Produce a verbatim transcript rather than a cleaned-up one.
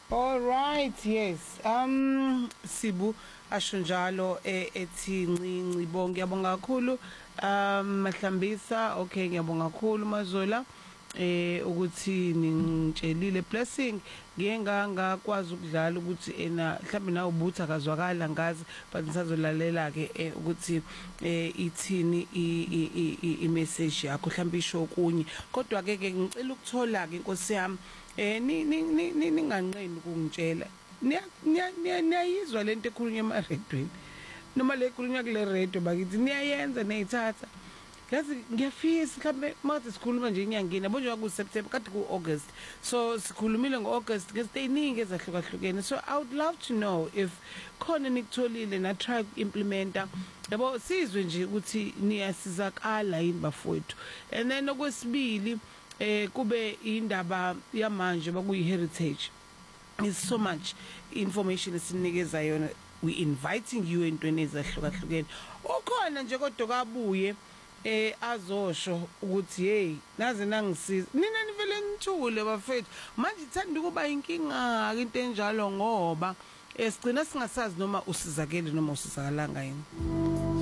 All right, yes. Um Sibu asho njalo ethi ncinci bonke ngiyabonga kakhulu. Um Mahlambisa, okay ngiyabonga kakhulu Mazola. Eh ukuthi ningitshelile blessing ngiyengangakwazi ukudlala ukuthi ena mhlambe nawe ubutha kazwakala ngazi but nisazolalela ke ukuthi eh ithini i message yakho mhlambe isho okunye kodwa ke ke ngicela ukuthola ke inkosi yami eh ninganqeni ukungitshela niyayizwa lento ekhulunywa ema radweni noma le khulunywa kule radio bakithi niyayenza neyithatha yazi ngiyafisa mhlambe manje sikhuluma nje enyangeni yabo nje ku September kade ku August so sikhulumile ngo August ngeste iningi ezahlukahlukene so I would love to know if khona nikutholile na try implementa yabo sizwe nje ukuthi niyasizakala yini bafowethu and then okwesibili eh kube indaba yamanje bakuyi heritage is so much information esinikeza yona we inviting you entweni ezahlukahlukene ukhona nje kodwa kabuye eh azosho ukuthi hey naze nangisiza nina nivele nithule bafethu manje ithanda ukuba inkinga into enjalo ngoba esigcina singasazi noma usizakele noma usizakalanga yini.